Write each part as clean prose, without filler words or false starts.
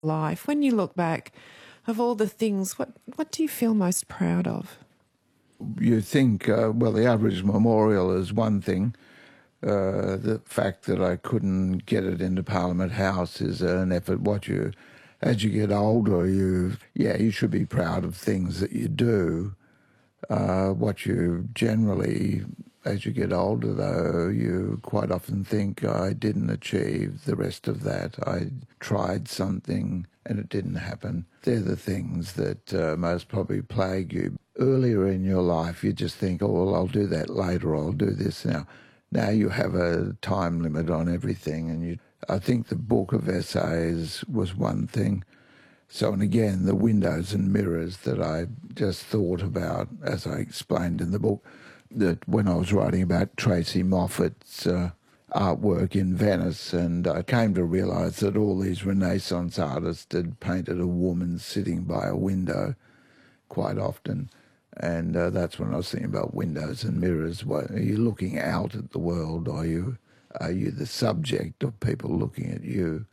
life. When you look back of all the things, what do you feel most proud of? You think, well, the Aboriginal Memorial is one thing. The fact that I couldn't get it into Parliament House is an effort. As you get older, you should be proud of things that you do. What you generally, as you get older, though, you quite often think, I didn't achieve the rest of that. I tried something and it didn't happen. They're the things that most probably plague you. Earlier in your life, you just think, oh, well, I'll do that later, I'll do this now. Now you have a time limit on everything, and I think the book of essays was one thing. So, and again, the windows and mirrors that I just thought about, as I explained in the book, that when I was writing about Tracy Moffat's artwork in Venice, and I came to realise that all these Renaissance artists had painted a woman sitting by a window quite often. And that's when I was thinking about windows and mirrors. Are you looking out at the world, or are you the subject of people looking at you?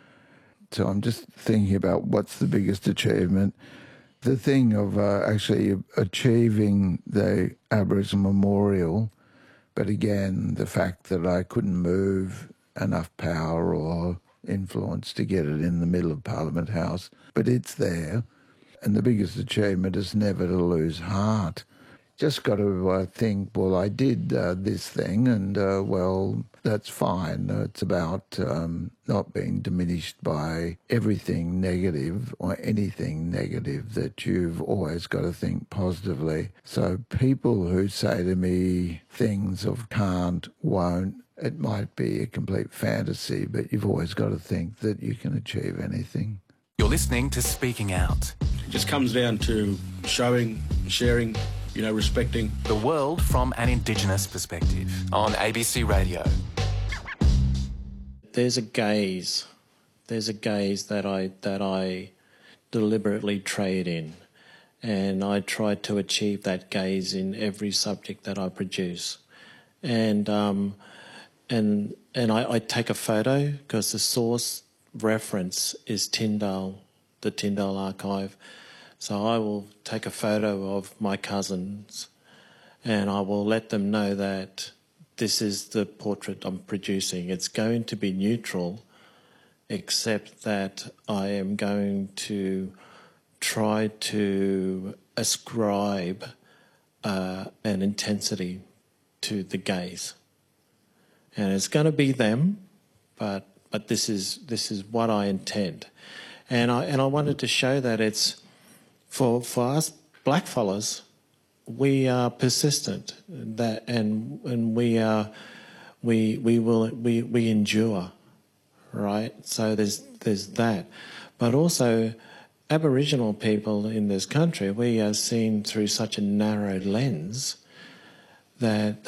So I'm just thinking about what's the biggest achievement. The thing of actually achieving the Aboriginal Memorial, but again, the fact that I couldn't move enough power or influence to get it in the middle of Parliament House, but it's there. And the biggest achievement is never to lose heart. Just got to think, well, I did this thing, and, well, that's fine. It's about not being diminished by everything negative or anything negative, that you've always got to think positively. So people who say to me things of can't, won't, it might be a complete fantasy, but you've always got to think that you can achieve anything. You're listening to Speaking Out. It just comes down to showing, sharing, respecting the world from an Indigenous perspective on ABC Radio. There's a gaze that I deliberately trade in, and I try to achieve that gaze in every subject that I produce. And I take a photo because the source reference is Tyndale, the Tyndale archive. So I will take a photo of my cousins and I will let them know that this is the portrait I'm producing. It's going to be neutral, except that I am going to try to ascribe an intensity to the gaze. And it's going to be them, but this is what I intend. And I wanted to show that it's for us blackfellas, we are persistent, and we endure, right? So there's that, but also Aboriginal people in this country, we are seen through such a narrow lens that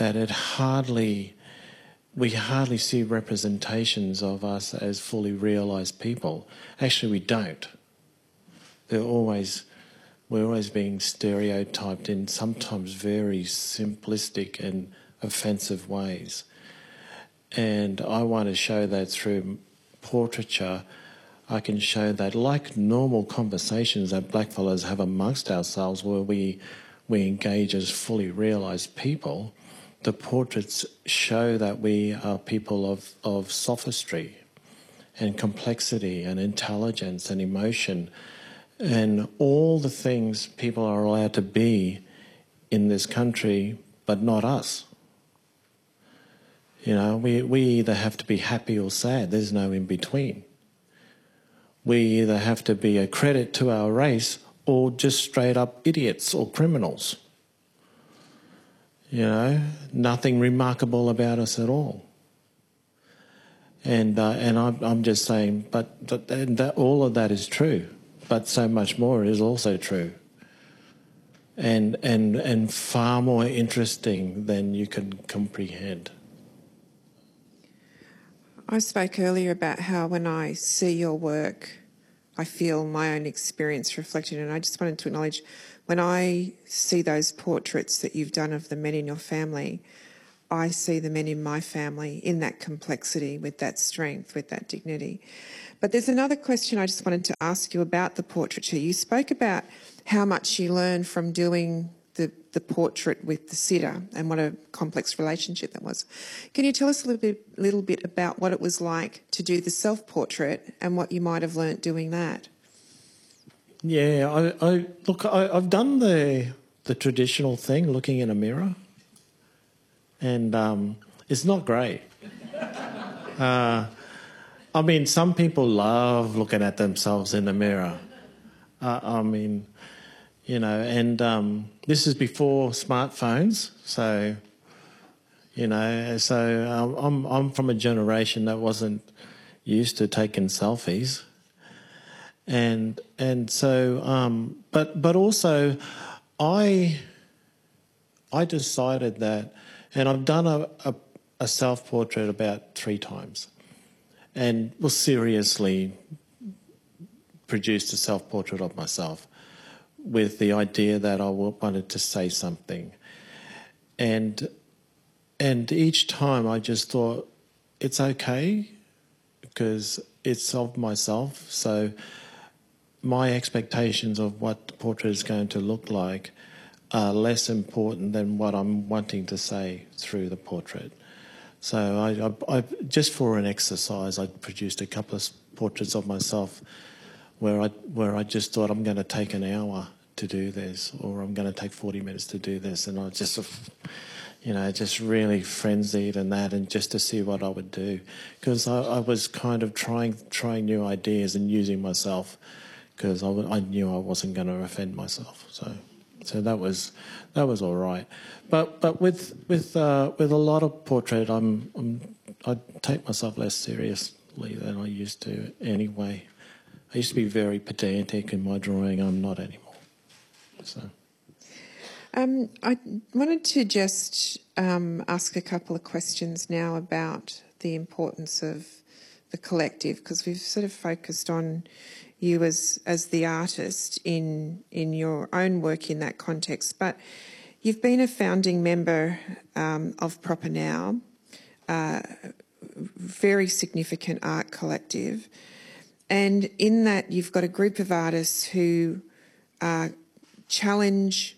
we hardly see representations of us as fully realised people. Actually, we don't. We're always being stereotyped in sometimes very simplistic and offensive ways. And I want to show that through portraiture. I can show that, like normal conversations that blackfellas have amongst ourselves, where we engage as fully realised people, the portraits show that we are people of sophistry and complexity and intelligence and emotion and all the things people are allowed to be in this country, but not us. We either have to be happy or sad. There's no in between. We either have to be a credit to our race or just straight up idiots or criminals. Nothing remarkable about us at all. And I'm just saying, but that all of that is true, but so much more is also true, and far more interesting than you can comprehend. I spoke earlier about how when I see your work, I feel my own experience reflected, and I just wanted to acknowledge when I see those portraits that you've done of the men in your family, I see the men in my family in that complexity, with that strength, with that dignity. But there's another question I just wanted to ask you about the portraiture. You spoke about how much you learned from doing the portrait with the sitter and what a complex relationship that was. Can you tell us a little bit about what it was like to do the self-portrait and what you might have learnt doing that? Yeah, I've done the traditional thing, looking in a mirror, and it's not great. I mean, some people love looking at themselves in the mirror. I mean, you know, and this is before smartphones, so, you know, so I'm from a generation that wasn't used to taking selfies, and so, but also, I decided that, and I've done a self-portrait about 3 times, and was seriously produced a self-portrait of myself with the idea that I wanted to say something. And each time I just thought, it's okay, because it's of myself, so my expectations of what the portrait is going to look like are less important than what I'm wanting to say through the portrait. So I just for an exercise, I produced a couple of portraits of myself where I just thought, I'm going to take an hour to do this, or I'm going to take 40 minutes to do this, and I just, you know, just really frenzied and that, and just to see what I would do, because I was kind of trying new ideas and using myself, because I knew I wasn't going to offend myself. So that was all right. But with a lot of portrait, I take myself less seriously than I used to anyway. I used to be very pedantic in my drawing. I'm not anymore. So. I wanted to just ask a couple of questions now about the importance of the collective, because we've sort of focused on you as the artist in your own work in that context, but you've been a founding member of Proper Now, very significant art collective, and in that you've got a group of artists who challenge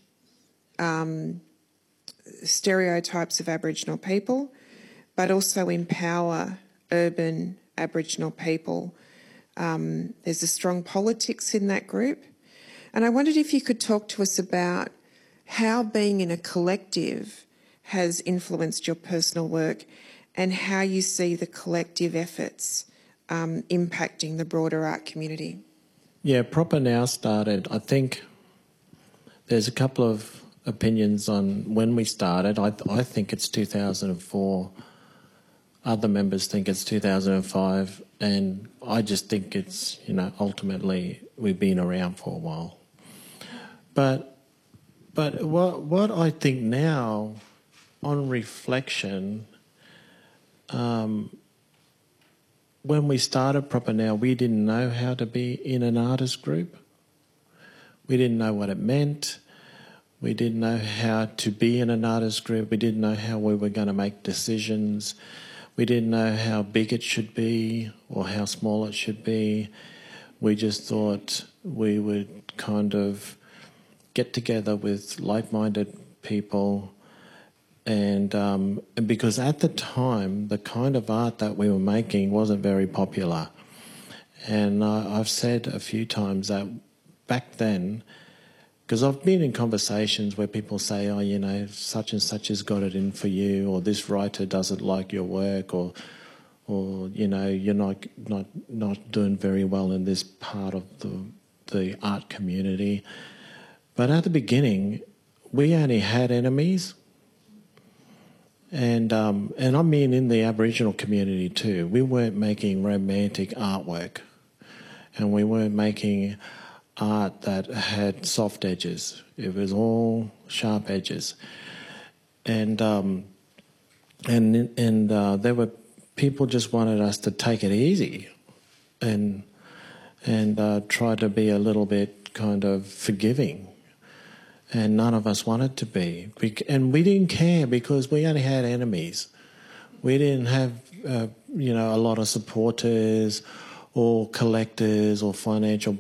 stereotypes of Aboriginal people, but also empower urban Aboriginal people. There's a strong politics in that group. And I wondered if you could talk to us about how being in a collective has influenced your personal work and how you see the collective efforts impacting the broader art community. Yeah, Proper Now started, I think there's a couple of opinions on when we started. I think it's 2004. Other members think it's 2005, and I just think it's, you know, ultimately we've been around for a while. But what I think now, on reflection, when we started Proper Now, we didn't know how to be in an artist group. We didn't know what it meant. We didn't know how to be in an artist group. We didn't know how we were going to make decisions. We didn't know how big it should be or how small it should be. We just thought we would kind of get together with like-minded people, and because at the time the kind of art that we were making wasn't very popular. And I've said a few times that back then, because I've been in conversations where people say, oh, you know, such and such has got it in for you, or this writer doesn't like your work, or you know, you're not doing very well in this part of the art community. But at the beginning, we only had enemies, and I mean in the Aboriginal community too. We weren't making romantic artwork, and we weren't making art that had soft edges. It was all sharp edges, and there were people just wanted us to take it easy, and try to be a little bit kind of forgiving, and none of us wanted to be. And we didn't care because we only had enemies. We didn't have, a lot of supporters or collectors or financial